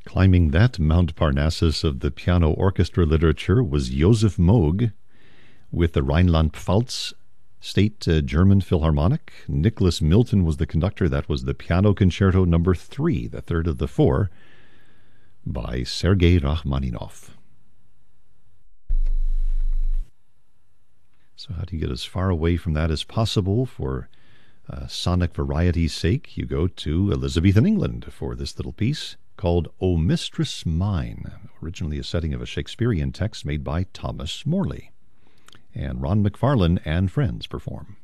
Climbing that Mount Parnassus of the piano orchestra literature was Josef Moog with the Rhineland-Pfalz State German Philharmonic. Nicholas Milton was the conductor. That was the Piano Concerto No. 3, the third of the four, by Sergei Rachmaninoff. So how do you get as far away from that as possible for sonic variety's sake? You go to Elizabethan England for this little piece called O Mistress Mine, originally a setting of a Shakespearean text made by Thomas Morley. And Ron McFarlane and friends perform.